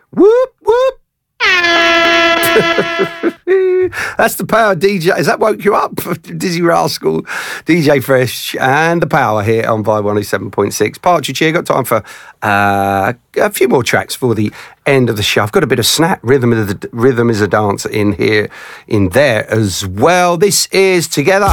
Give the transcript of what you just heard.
Whoop, whoop. That's the Power DJ. Has that woke you up? Dizzy Rascal, DJ Fresh, and the Power here on Vibe 107.6. Partridge here. Got time for a few more tracks for the end of the show. I've got a bit of snap rhythm is a dancer in here, in there as well. This is Together.